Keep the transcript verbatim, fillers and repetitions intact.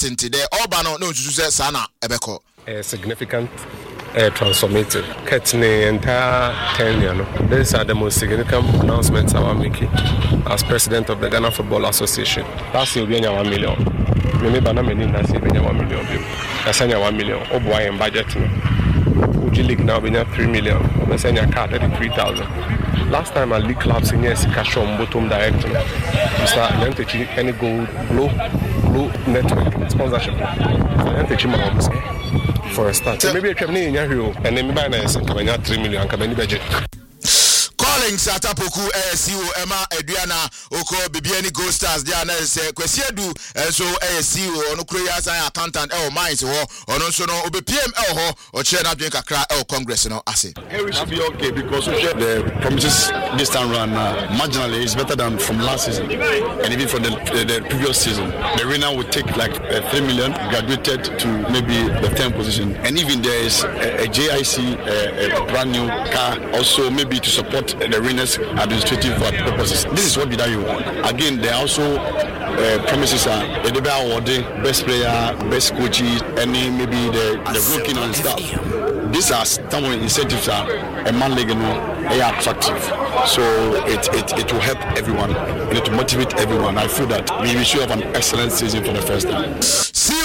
tente de oba no no nsusu se sana ebeko a significant uh, transformative Ketne entire tenure no. These are the most significant announcements I am making as president of the Ghana Football Association. Last year we had one million. Me bana me ni na se be one million bi. Asanya one million. Obo in budget no. Uji League now be three million. Asanya card at three thousand. Last time I league clubs in here Sikashom bottom director. Mister Yantechi any gold blue blue network sponsorship. Yantechi Mahomes for a start. So maybe a company in your and then maybe I say three million company budget. Collins Atapoku A S C O Emma Adriana Oko Bibiani Gold Stars dia na se kwesi adu so A S C O ono kure ya san accountant e o mines ho ono so no obe P M L ho o chere na dwen kakra e o congress no ase. We should be okay because we share the promises this time round uh, marginally is better than from last season and even from the, the, the previous season. The winner would take like uh, three million graduated to maybe the tenth position and even there is a, a J I C uh, a brand new car also maybe to support the winners administrative purposes. This is what we do want. Again, there are also uh, promises are the awarding best player, best coaches, and maybe the the working on staff. These are some of the incentives are a man league they are attractive. So it, it it will help everyone. It will motivate everyone. I feel that we should have an excellent season for the first time. See